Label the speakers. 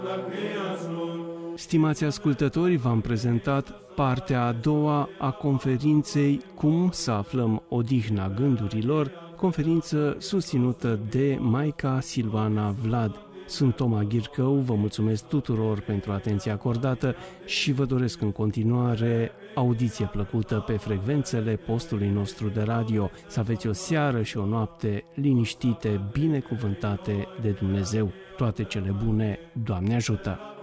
Speaker 1: Stimați ascultători, v-am prezentat partea a doua a conferinței Cum să aflăm odihna gândurilor, conferință susținută de Maica Silvana Vlad. Sunt Toma Ghircău, vă mulțumesc tuturor pentru atenția acordată și vă doresc în continuare audiție plăcută pe frecvențele postului nostru de radio. Să aveți o seară și o noapte liniștite, binecuvântate de Dumnezeu. Toate cele bune, Doamne ajută!